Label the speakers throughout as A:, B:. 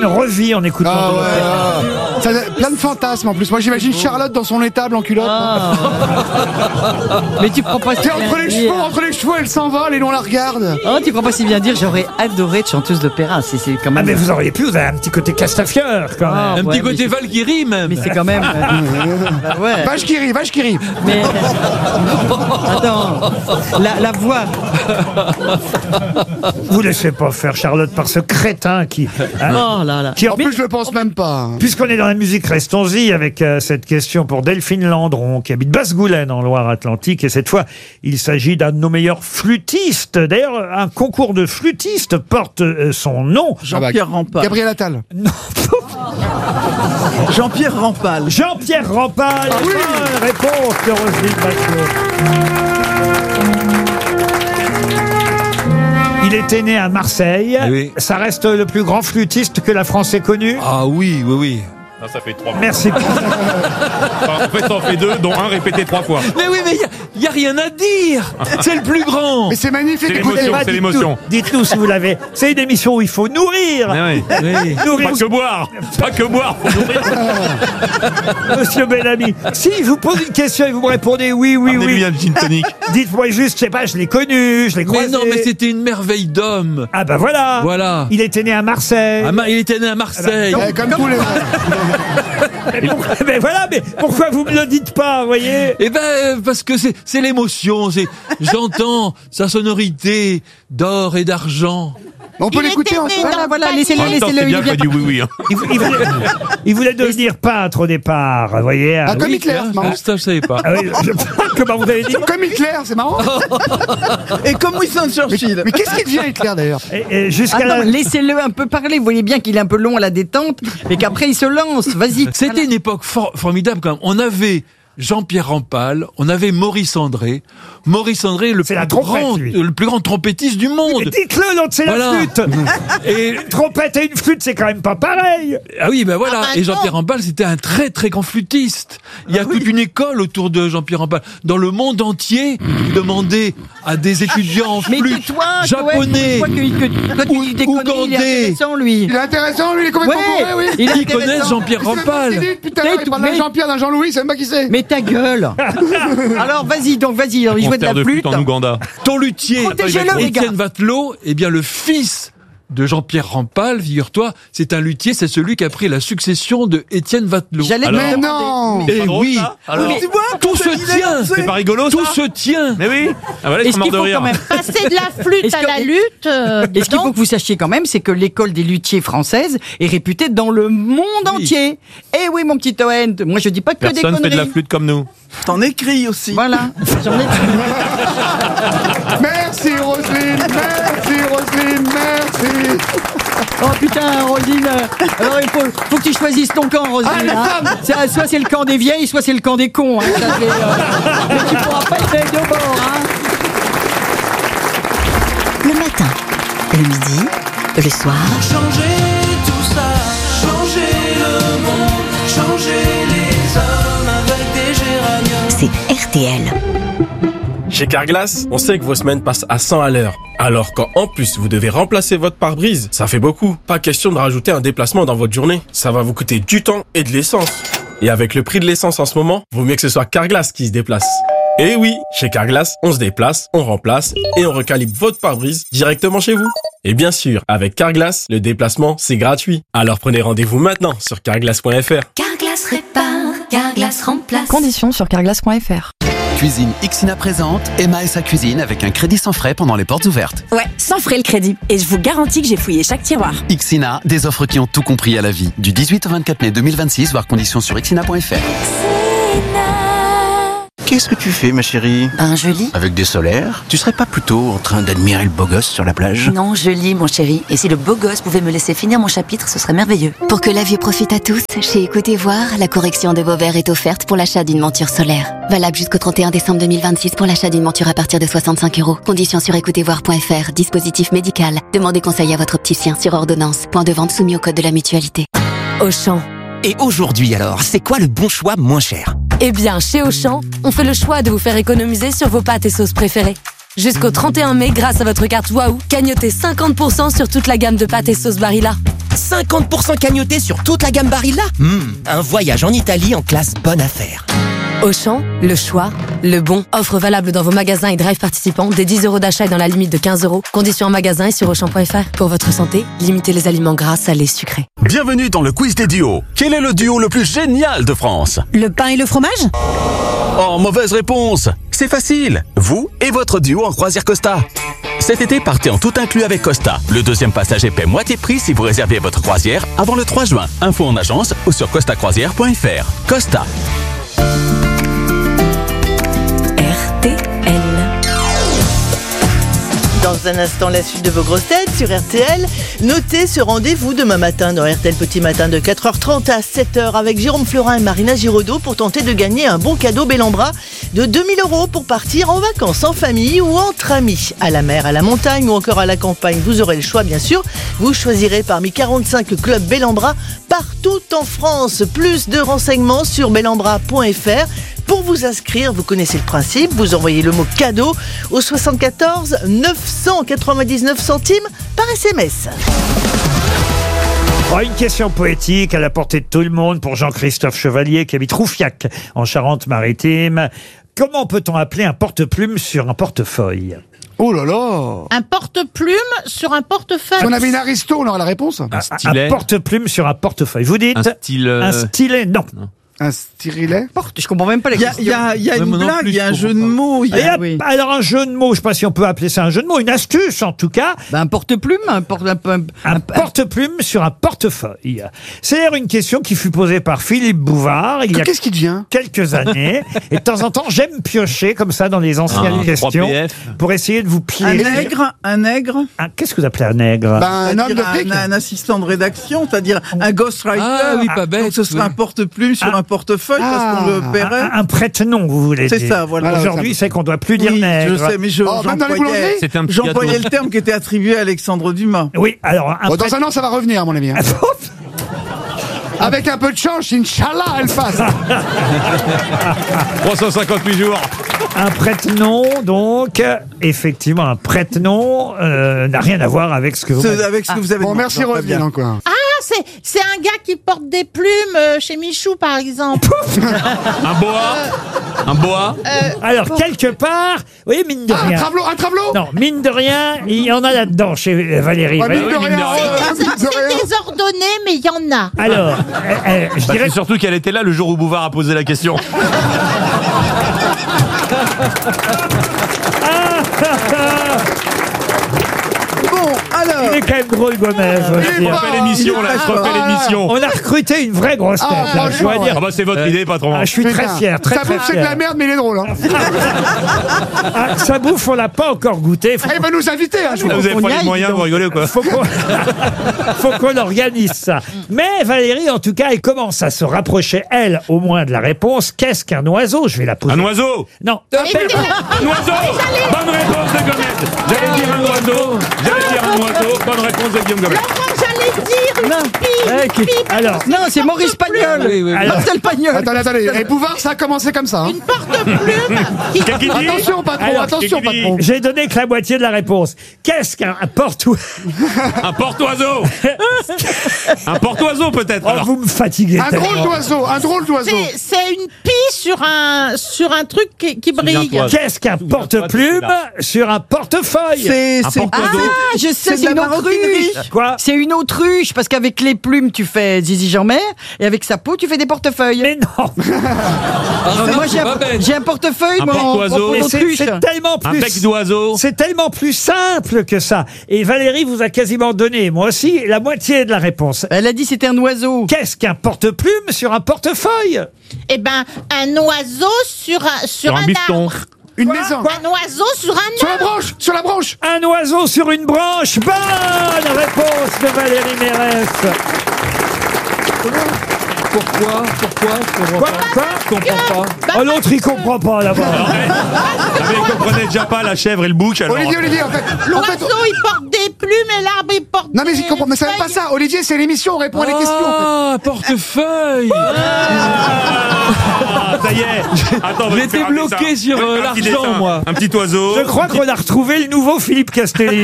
A: une revie en écoutant de l'opéra.
B: Ça a plein de fantasmes en plus. Moi j'imagine Charlotte dans son étable en culotte.
C: Mais tu prends pas si
B: C'est
C: bien
B: entre les
C: dire.
B: chevaux, elle s'envole et nous on la regarde.
C: Oh, tu prends pas si bien dire, j'aurais adoré être chanteuse d'opéra. C'est quand même.
A: Ah mais vous auriez pu, vous avez un petit côté Castafiore quand même.
C: Ah,
D: Un
C: ouais,
D: petit côté Valkyrie même.
C: Mais c'est quand même. Bah ouais.
B: Vache qui rit.
C: Mais attends, la voix.
A: Vous laissez pas faire Charlotte par ce crétin qui...
C: Oh là là.
A: qui
B: En plus je le pense même pas.
A: Puisqu'on est dans la musique, restons-y avec cette question pour Delphine Landron, qui habite Basse-Goulaine en Loire-Atlantique. Et cette fois, il s'agit d'un de nos meilleurs flûtistes. D'ailleurs, un concours de flûtistes porte son nom.
E: Jean-Pierre Rampal.
B: Gabriel Attal.
A: Non.
E: Jean-Pierre Rampal.
A: Jean-Pierre Rampal. Bonne réponse de Roselyne Bachelot. Il était né à Marseille.
D: Oui.
A: Ça reste le plus grand flûtiste que la France ait connu.
D: Ah oui.
F: Non, ça fait 3.
A: Merci.
F: En fait, ça en fait 2, dont un répété 3 fois.
D: Mais oui, mais y a rien à dire. C'est le plus grand.
B: Mais c'est magnifique.
F: C'est
B: Écoutez,
F: l'émotion, c'est l'émotion.
A: Dites-nous si vous l'avez. C'est une émission où il faut nourrir.
D: Oui.
A: Nourrir.
F: Pas que boire. Pas que boire. Faut nourrir.
A: Monsieur Bellamy, si je vous pose une question et vous me répondez oui,
F: Amenez-lui un gin tonic.
A: dites-moi juste, je sais pas, je l'ai connu, je l'ai croisé.
D: Mais non, mais c'était une merveille d'homme.
A: Ah bah voilà.
D: Voilà.
A: Il était né à Marseille.
D: Il était né à Marseille.
B: comme tous les.
A: Mais voilà, mais pourquoi vous me le dites pas, vous voyez?
D: Eh ben, parce que c'est l'émotion. J'entends sa sonorité d'or et d'argent.
B: On peut l'écouter ensemble.
C: Voilà,
F: En
C: laissez-le,
F: même temps, c'est
C: laissez-le.
F: bien qu'il a dit oui. Hein.
A: Il voulait devenir peintre au départ, vous voyez.
B: Ah, comme Hitler, c'est marrant.
D: Ça, je savais pas.
A: Ah oui, comment vous avez dit?
B: Comme Hitler, c'est marrant.
E: Et comme Winston Churchill.
B: Mais qu'est-ce qui devient Hitler d'ailleurs?
A: Et jusqu'à
C: Attends,
A: la...
C: laissez-le un peu parler. Vous voyez bien qu'il est un peu long à la détente, mais qu'après il se lance. Vas-y.
D: C'était une époque formidable quand même. On avait Jean-Pierre Rampal, on avait Maurice André. Maurice André,
A: C'est la trompette, lui.
D: le plus grand trompettiste du monde.
A: Dites-le, l'autre, c'est
D: Voilà.
A: la flûte.
D: Et
A: Une trompette et une flûte, c'est quand même pas pareil.
D: ah oui, ben voilà. Et Jean-Pierre Rampal, c'était un très très grand flûtiste. Il y a toute une école autour de Jean-Pierre Rampal. Dans le monde entier, vous demandez à des étudiants en
C: Mais
D: flûte
C: tais-toi,
D: japonais,
C: toi qui dis des conneries, il est
D: ougandais.
C: intéressant, lui.
B: Il est intéressant, lui, il est complètement bourré, oui.
C: il est
D: Qui connaissent
C: intéressant.
D: Jean-Pierre
B: C'est même pas ce
D: Rampal.
B: qu'il dit depuis tout à l'heure, il parle d'un Jean-Pierre, d'un Jean-Louis, c'est même pas qui c'est.
C: Mais ta gueule. Alors vas-y, il jouait de
F: Concert
C: la
F: de
C: flûte.
F: flûte en Ouganda.
D: Ton luthier,
C: Protégez-le, les gars.
D: Étienne Vatelot, eh bien le fils de Jean-Pierre Rampal, figure-toi, c'est un luthier, c'est celui qui a pris la succession de Étienne Vatelot.
C: J'allais te
B: Mais
C: demander.
B: non.
D: Eh oui,
F: Alors,
E: Tu vois,
D: tout se tient.
F: c'est pas rigolo, ça?
D: Tout se tient.
F: Mais oui. Ah voilà, ils
C: Est-ce
F: sont morts
C: qu'il
F: de
C: faut
F: rire.
C: quand même
G: Passer de la flûte
C: Est-ce
G: à
C: que-
G: la lutte.
C: Et ce qu'il faut que vous sachiez quand même, c'est que l'école des luthiers française est réputée dans le monde
D: Oui.
C: entier. Eh oui, mon petit Owen, moi je dis pas que
F: Personne
C: des
F: fait de la
C: conneries.
F: flûte comme nous.
E: t'en écris aussi.
C: Voilà. J'en ai-
B: Merci Roselyne, merci.
C: Oh putain, Rosine. Alors il faut que tu choisisses ton camp, Rosine. hein. Soit c'est le camp des vieilles, soit c'est le camp des cons. Hein. Ça, mais tu pourras pas être avec deux bords. Hein.
H: Le matin, le midi, le soir.
I: Changer tout ça, changer le monde, changer les hommes avec des géraniums.
H: C'est RTL.
J: Chez Carglass, on sait que vos semaines passent à 100 à l'heure. Alors quand en plus vous devez remplacer votre pare-brise, ça fait beaucoup. Pas question de rajouter un déplacement dans votre journée. Ça va vous coûter du temps et de l'essence. Et avec le prix de l'essence en ce moment, vaut mieux que ce soit Carglass qui se déplace. Et oui, chez Carglass, on se déplace, on remplace et on recalibre votre pare-brise directement chez vous. Et bien sûr, avec Carglass, le déplacement, c'est gratuit. Alors prenez rendez-vous maintenant sur carglass.fr.
H: Carglass répare, Carglass remplace.
K: Conditions sur carglass.fr.
L: Cuisine Xina présente Emma et sa cuisine avec un crédit sans frais pendant les portes ouvertes.
M: Ouais, sans frais le crédit. Et je vous garantis que j'ai fouillé chaque tiroir.
L: Xina, des offres qui ont tout compris à la vie. Du 18 au 24 mai 2026, voir conditions sur xina.fr.
N: Qu'est-ce que tu fais, ma chérie?
H: Je lis.
N: Avec des solaires? Tu serais pas plutôt en train d'admirer le beau gosse sur la plage?
H: Non, je lis, mon chéri. Et si le beau gosse pouvait me laisser finir mon chapitre, ce serait merveilleux. Pour que la vie profite à tous, chez Écoutez Voir, la correction de vos verres est offerte pour l'achat d'une monture solaire. Valable jusqu'au 31 décembre 2026 pour l'achat d'une monture à partir de 65 €. Conditions sur écoutezvoir.fr. Dispositif médical. Demandez conseil à votre opticien sur ordonnance. Point de vente soumis au code de la mutualité.
M: Auchan.
O: Et aujourd'hui alors, c'est quoi le bon choix moins cher?
M: Eh bien, chez Auchan, on fait le choix de vous faire économiser sur vos pâtes et sauces préférées. Jusqu'au 31 mai, grâce à votre carte Waouh, gagnotez 50% sur toute la gamme de pâtes et sauces Barilla.
O: 50% cagnoté sur toute la gamme Barilla. Un voyage en Italie en classe bonne affaire.
M: Auchan, le choix, le bon. Offre valable dans vos magasins et drive participants dès 10 € d'achat et dans la limite de 15 €. Conditions en magasin et sur Auchan.fr. Pour votre santé, limitez les aliments gras, salés, sucrés.
G: Bienvenue dans le quiz des duos. Quel est le duo le plus génial de France?
P: Le pain et le fromage?
G: Oh, mauvaise réponse. C'est facile. Vous et votre duo en croisière Costa. Cet été, partez en tout inclus avec Costa. Le deuxième passager paie moitié prix si vous réservez votre croisière avant le 3 juin. Info en agence ou sur costacroisière.fr. Costa.
Q: Dans un instant, la suite de vos grosses têtes sur RTL. Notez ce rendez-vous demain matin dans RTL Petit Matin de 4h30 à 7h avec Jérôme Florin et Marina Giraudot pour tenter de gagner un bon cadeau Bellambra de 2000 € pour partir en vacances en famille ou entre amis, à la mer, à la montagne ou encore à la campagne. Vous aurez le choix, bien sûr. Vous choisirez parmi 45 clubs Bellambra partout en France. Plus de renseignements sur bellambra.fr. Pour vous inscrire, vous connaissez le principe, vous envoyez le mot cadeau au 74 999 centimes par SMS.
A: Oh, une question poétique à la portée de tout le monde pour Jean-Christophe Chevalier qui habite Roufiac en Charente-Maritime. Comment peut-on appeler un porte-plume sur un portefeuille?
B: Oh là là!
P: Un porte-plume sur un portefeuille.
B: Si on avait une aristo, on aurait la réponse.
A: Un porte-plume sur un portefeuille. Vous dites? Un stylet, non.
B: Un stylet?
C: Je comprends même pas la question.
E: Il y a une blague, il y a un jeu de mots.
A: Alors un jeu de mots, je ne sais pas si on peut appeler ça un jeu de mots, une astuce en tout cas.
C: Un porte-plume, un
A: porte-plume sur un portefeuille. C'est d'ailleurs une question qui fut posée par Philippe Bouvard il y a quelques années. Et de temps en temps, j'aime piocher comme ça dans les anciennes questions pour essayer de vous piéger.
E: Un nègre.
A: Qu'est-ce que vous appelez un nègre?
E: Un homme de fric. Un assistant de rédaction, c'est-à-dire un ghostwriter.
D: Ah oui, pas bête.
E: Donc ce serait un porte-plume sur un portefeuille parce qu'on le paierait.
A: Un prête-nom, vous voulez dire.
E: C'est ça, voilà.
A: Aujourd'hui, c'est qu'on ne doit plus dire nègre.
E: Je sais, mais j'employais le terme qui était attribué à Alexandre Dumas.
A: Oui, alors...
B: dans un an, ça va revenir, à mon avis. Avec un peu de chance, Inch'Allah, elle passe.
F: 358 jours.
A: Un prête-nom, donc, effectivement, un prête-nom n'a rien à voir avec ce que vous
E: avez dit.
B: Bon, merci Roselyne, encore.
P: Ah, c'est un gars qui porte des plumes chez Michou, par exemple.
F: Un boa. Un boa.
A: Alors, quelque part, oui, mine de rien.
B: Un travelot.
A: Non, mine de rien, il y en a là-dedans chez Valérie.
B: Mine de rien.
P: C'est désordonné, mais il y en a.
A: Alors, je dirais
F: surtout qu'elle était là le jour où Bouvard a posé la question.
E: Alors,
A: il est quand même drôle, Gomez.
F: Il refait l'émission, là. Il refait l'émission.
A: On a recruté une vraie grosse tête, là, je dois dire.
F: Ah bah c'est votre idée, patron.
A: Je suis très fier, très
B: Ça bouffe, c'est de
A: fier.
B: la merde, mais il est drôle.
A: Sa bouffe, on l'a pas encore goûté.
B: Il va nous inviter un jour.
F: Vous avez pas les moyens, vous rigolez ou quoi?
A: Faut qu'on organise ça. Mais Valérie, en tout cas, elle commence à se rapprocher, elle, au moins, de la réponse. Qu'est-ce qu'un oiseau? Je vais la poser.
F: Un oiseau?
A: Non.
F: Un oiseso. Bonne réponse de Gomez. J'allais dire un oiseau. Bonne réponse de Guillaume Gomez.
P: J'allais dire une pipe.
A: Alors,
C: non, c'est Maurice Pagnol. Marcel Pagnol.
B: Attendez. Et Bouvard, ça a commencé comme ça.
P: Une porte-plume.
B: Attention, patron.
A: J'ai donné que la moitié de la réponse. Qu'est-ce qu'un porte-oiseau?
F: Un porte-oiseau. Un porte-oiseau peut-être.
A: Oh, vous me fatiguez.
B: Un drôle d'oiseau.
P: C'est une pie sur un truc qui brille.
A: Qu'est-ce qu'un porte-plume sur un portefeuille?
C: Je sais, c'est une autruche.
A: Quoi?
C: C'est une autruche, parce qu'avec les plumes, tu fais Zizi Jean-Mer, et avec sa peau, tu fais des portefeuilles.
A: Mais non.
C: Moi, j'ai un portefeuille,
F: Un
C: mon
F: porte-oiseau.
C: autruche.
A: C'est tellement
F: Un
A: plus...
F: bec d'oiseau.
A: C'est tellement plus simple que ça. Et Valérie vous a quasiment donné, moi aussi, la moitié de la réponse.
C: Elle a dit c'était un oiseau.
A: Qu'est-ce qu'un porte-plume sur un portefeuille?
P: Eh ben, un oiseau sur un
F: bifton.
P: arbre.
B: Une maison.
P: Un oiseau sur un arbre.
B: Sur la branche.
A: Un oiseau sur une branche. Bonne réponse de Valérie Mérès.
D: Pourquoi Je comprends pas.
A: Oh, l'autre, il comprend pas, là-bas.
F: Mais il comprenait déjà pas la chèvre et le bouc. Alors...
B: Olivier, en fait.
P: L'oiseau, il porte des des plumes et l'arbre il porte
B: Non mais j'y
P: des
B: comprends, mais c'est même pas
P: feuilles.
B: ça. Olivier, c'est l'émission, on répond à des questions. En
D: Ah, portefeuille.
F: Ça y est. Attends, on va
D: J'étais
F: faire un
D: bloqué
F: dessin.
D: sur
F: Un petit
D: l'argent,
F: dessin.
D: moi.
F: Un petit oiseau.
A: Je crois qu'on a retrouvé le nouveau Philippe Castelli.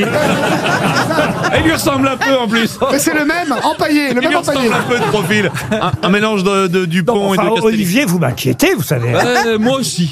F: Il lui ressemble un peu en plus.
B: fait. Mais c'est le même, empaillé, le
F: Il
B: même
F: lui
B: empaillé.
F: ressemble un peu de profil. Un mélange de Dupont et
A: Enfin,
F: de Castelli.
A: Olivier, vous m'inquiétez, vous savez.
D: Moi aussi.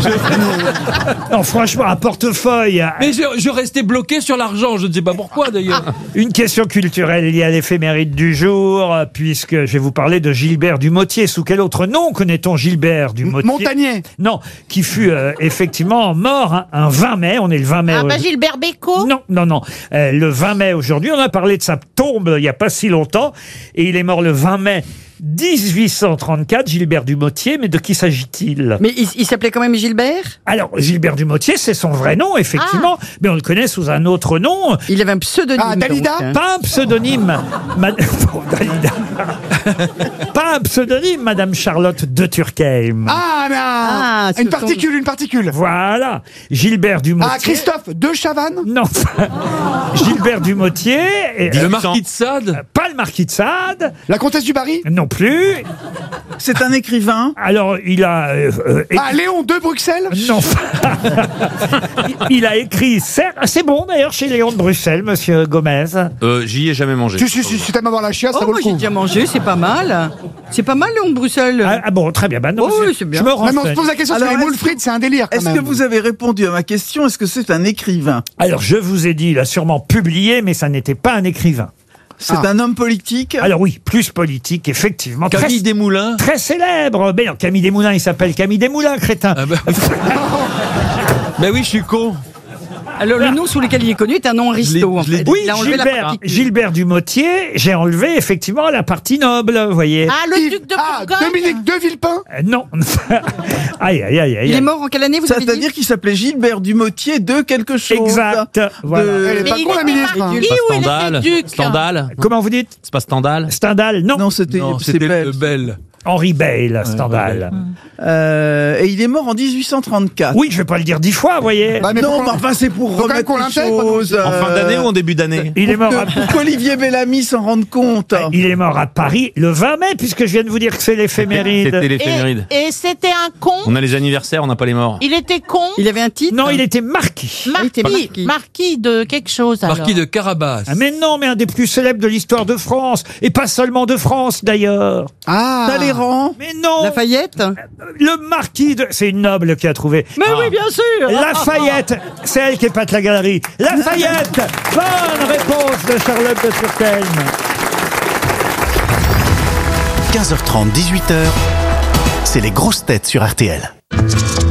A: Non, franchement, un portefeuille.
D: Mais je restais bloqué sur l'argent, je ne sais pas pourquoi d'ailleurs.
A: Une question culturelle liée à l'éphéméride du jour, puisque je vais vous parler de Gilbert Dumotier. Sous quel autre nom connaît-on Gilbert Dumotier?
B: Montagnier.
A: Non, qui fut effectivement mort un 20 mai. On est le 20 mai.
P: Ah bah Gilbert Bécaud.
A: Non. Le 20 mai aujourd'hui, on a parlé de sa tombe il n'y a pas si longtemps. Et il est mort le 20 mai 1834, Gilbert Dumotier. Mais de qui s'agit-il?
C: Mais il s'appelait quand même Gilbert?
A: Alors, Gilbert Dumotier, c'est son vrai nom, effectivement. Mais on le connaît sous un autre nom.
C: Il avait un pseudonyme.
B: Ah, Dalida
C: donc, hein.
A: Pas un pseudonyme. Bon, Dalida. Pas un pseudonyme, Madame Charlotte de Turckheim.
B: Ah, mais
C: Ah,
B: une particule.
A: Voilà. Gilbert Dumotier.
B: Ah, Christophe de Chavannes.
A: Non. Gilbert Dumotier.
D: Le marquis de Sade.
A: Pas le marquis de Sade.
B: La comtesse du Barry.
A: Non plus.
E: C'est un écrivain.
A: Alors, il a...
B: Ah, Léon de Bruxelles.
A: Non. Il a écrit... C'est bon, d'ailleurs, chez Léon de Bruxelles, monsieur Gomez.
F: J'y ai jamais mangé.
B: Si t'aimes avoir la chiasse, ça
C: Oh,
B: vaut
C: moi
B: le
C: j'ai
B: coup.
C: déjà mangé, c'est pas mal. C'est pas mal, Léon de Bruxelles.
A: Ah bon, très bien. Bah non,
C: Oh, oui, c'est bien.
A: Je me
B: Non, mais on se
A: renseigne.
B: pose la question
E: Alors,
B: sur les
E: est-ce
B: moules frites, c'est un délire quand
E: Est-ce
B: même.
E: que vous avez répondu à ma question? Est-ce que c'est un écrivain?
A: Alors, je vous ai dit, il a sûrement publié, mais ça n'était pas un écrivain.
E: C'est un homme politique?
A: Alors oui, plus politique, effectivement.
D: Camille Desmoulins.
A: Très célèbre. Mais non, Camille Desmoulins, il s'appelle Camille Desmoulins, crétin.
D: Ah bah... Ben oui, je suis con.
C: Alors le nom sous lequel il est connu est un nom aristo. En fait.
A: Oui,
C: Il a enlevé la particule.
A: Gilbert Dumotier, j'ai enlevé effectivement la partie noble, vous voyez.
P: Ah, le duc de Bourgogne.
B: Dominique de Villepin.
A: Non. Aïe.
C: Il est mort en quelle année, vous avez dit?
E: C'est-à-dire qu'il s'appelait Gilbert Dumotier de quelque chose.
A: Exact. Voilà.
B: Elle est
P: Mais
B: pas
P: il
B: con, la
P: était
B: ministre.
P: marquis
B: hein.
P: ou il était duc?
F: Stendhal.
A: Comment vous dites?
F: C'est pas Stendhal.
A: Stendhal, non.
E: Non, c'était Belle.
D: Belle.
A: Henri Bale, Stendhal.
E: Et il est mort en 1834.
A: Oui, je vais pas le dire 10 fois, vous voyez.
B: Bah, mais
E: Non,
B: pourquoi-
E: mais enfin, c'est pour
B: Faut quand même
E: remettre
B: qu'on
E: les
B: l'intègre,
E: choses.
F: En fin d'année ou en début d'année?
A: Il est mort à...
E: Pour qu'Olivier Bellamy s'en rende compte.
A: Il est mort à Paris le 20 mai, puisque je viens de vous dire que c'est l'éphéméride.
F: C'était l'éphéméride.
P: Et c'était un con.
F: On a les anniversaires, on n'a pas les morts.
P: Il était con.
C: Il avait un titre?
A: Non, il était marquis.
P: Marquis de quelque chose alors.
D: Marquis de Carabas.
A: Ah, mais non, mais un des plus célèbres de l'histoire de France. Et pas seulement de France, d'ailleurs.
B: Ah.
E: Talleyrand.
A: Mais non.
C: Lafayette?
A: Le marquis de... C'est une noble qui a trouvé.
C: Mais oui, bien sûr.
A: Lafayette. C'est elle qui épate la galerie. Lafayette. Bonne réponse de Charlotte de Turckheim.
R: 15h30, 18h, c'est les grosses têtes sur RTL.